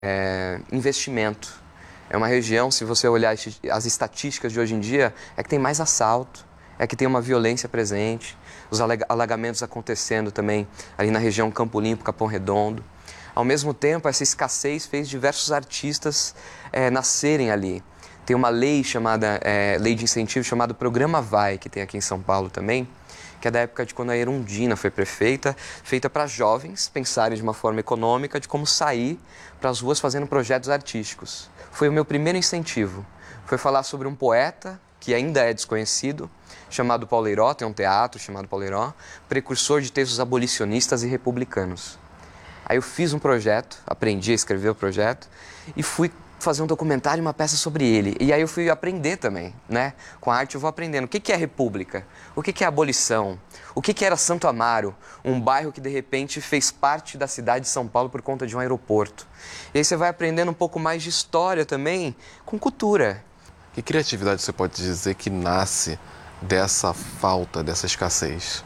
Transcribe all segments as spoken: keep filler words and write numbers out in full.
é, investimento. É uma região, se você olhar as estatísticas de hoje em dia, é que tem mais assalto, é que tem uma violência presente, os alagamentos acontecendo também ali na região Campo Limpo, Capão Redondo. Ao mesmo tempo, essa escassez fez diversos artistas é, nascerem ali. Tem uma lei chamada, é, lei de incentivo chamada Programa Vai, que tem aqui em São Paulo também, que é da época de quando a Erundina foi prefeita, feita para jovens pensarem de uma forma econômica de como sair para as ruas fazendo projetos artísticos. Foi o meu primeiro incentivo. Foi falar sobre um poeta que ainda é desconhecido, chamado Pauleiró, tem um teatro chamado Pauleiró, precursor de textos abolicionistas e republicanos. Aí eu fiz um projeto, aprendi a escrever o projeto e fui fazer um documentário e uma peça sobre ele. E aí eu fui aprender também, né? Com a arte eu vou aprendendo. O que que é república? O que que é abolição? O que que era Santo Amaro? Um bairro que de repente fez parte da cidade de São Paulo por conta de um aeroporto. E aí você vai aprendendo um pouco mais de história também, com cultura. Que criatividade você pode dizer que nasce dessa falta, dessa escassez?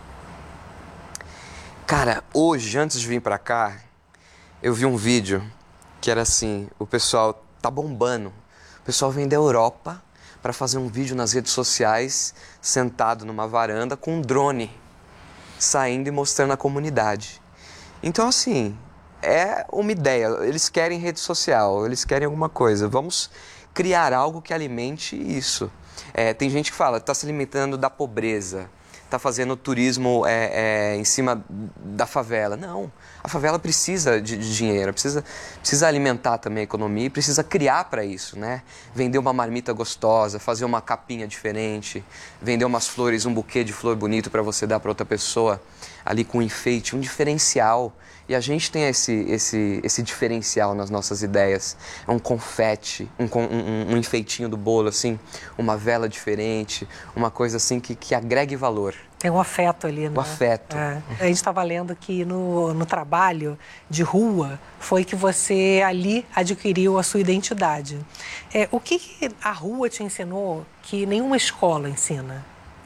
Cara, hoje, antes de vir pra cá, eu vi um vídeo que era assim, o pessoal tá bombando. O pessoal vem da Europa para fazer um vídeo nas redes sociais, sentado numa varanda com um drone, saindo e mostrando a comunidade. Então, assim, é uma ideia. Eles querem rede social, eles querem alguma coisa. Vamos criar algo que alimente isso. É, tem gente que fala, está se alimentando da pobreza, está fazendo turismo é, é, em cima da favela. Não, a favela precisa de, de dinheiro, precisa, precisa alimentar também a economia e precisa criar para isso, né? Vender uma marmita gostosa, fazer uma capinha diferente, vender umas flores, um buquê de flor bonito para você dar para outra pessoa, ali com um enfeite, um diferencial. E a gente tem esse, esse, esse diferencial nas nossas ideias. É um confete, um, um, um enfeitinho do bolo, assim, uma vela diferente, uma coisa assim que, que agregue valor. Tem um afeto ali, né? O afeto. É. A gente estava lendo que no, no trabalho de rua foi que você ali adquiriu a sua identidade. É, o que, que a rua te ensinou que nenhuma escola ensina?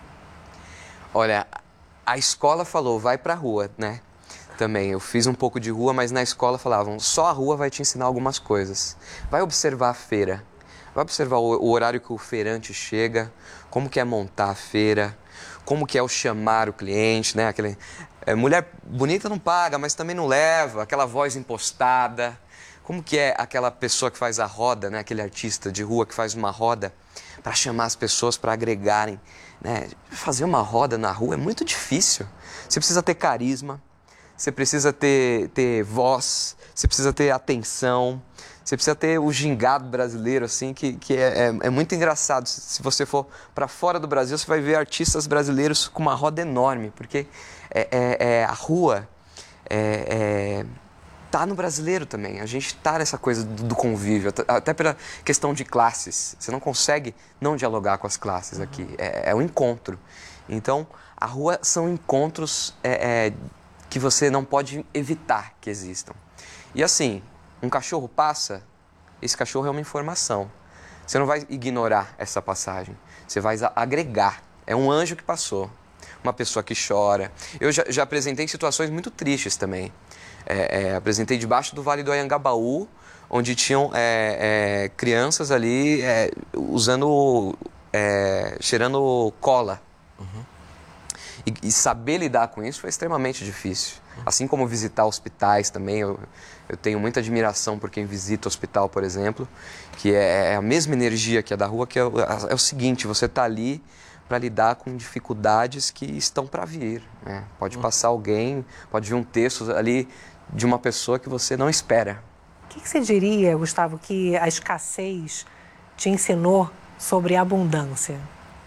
Olha, a escola falou, vai pra rua, né? Também, eu fiz um pouco de rua, mas na escola falavam, só a rua vai te ensinar algumas coisas. Vai observar a feira, vai observar o, o horário que o feirante chega, como que é montar a feira, como que é o chamar o cliente, né? Aquele, é, mulher bonita não paga, mas também não leva, aquela voz impostada. Como que é aquela pessoa que faz a roda, né? Aquele artista de rua que faz uma roda para chamar as pessoas para agregarem, né? Fazer uma roda na rua é muito difícil. Você precisa ter carisma. Você precisa ter, ter voz, você precisa ter atenção, você precisa ter o gingado brasileiro, assim, que, que é, é, é muito engraçado. Se você for para fora do Brasil, você vai ver artistas brasileiros com uma roda enorme, porque é, é, é, a rua é, é, tá no brasileiro também. A gente tá nessa coisa do, do convívio, até pela questão de classes. Você não consegue não dialogar com as classes aqui, é, é um encontro. Então, a rua são encontros... É, é, que você não pode evitar que existam. E assim, um cachorro passa, esse cachorro é uma informação. Você não vai ignorar essa passagem, você vai agregar. É um anjo que passou, uma pessoa que chora. Eu já, já apresentei situações muito tristes também. É, é, apresentei debaixo do Vale do Anhangabaú, onde tinham é, é, crianças ali é, usando, é, cheirando cola. Uhum. E, e saber lidar com isso foi extremamente difícil. Assim como visitar hospitais também, eu, eu tenho muita admiração por quem visita hospital, por exemplo, que é, é a mesma energia que a da rua, que é, é o seguinte, você está ali para lidar com dificuldades que estão para vir, né? Pode passar alguém, pode vir um texto ali de uma pessoa que você não espera. O que, que você diria, Gustavo, que a escassez te ensinou sobre abundância?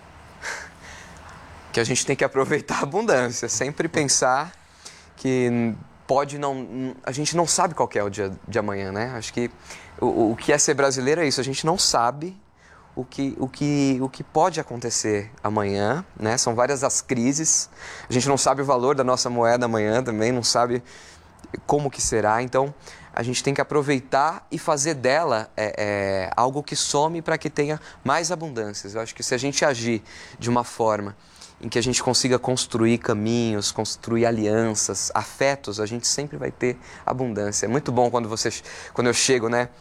Que a gente tem que aproveitar a abundância, sempre pensar que pode não... A gente não sabe qual que é o dia de amanhã, né? Acho que o, o que é ser brasileiro é isso, a gente não sabe o que, o que, o que pode acontecer amanhã, né? São várias as crises, a gente não sabe o valor da nossa moeda amanhã também, não sabe como que será, então a gente tem que aproveitar e fazer dela é, é, algo que some para que tenha mais abundâncias. Eu acho que se a gente agir de uma forma em que a gente consiga construir caminhos, construir alianças, afetos, a gente sempre vai ter abundância. É muito bom quando, você, quando eu chego, né,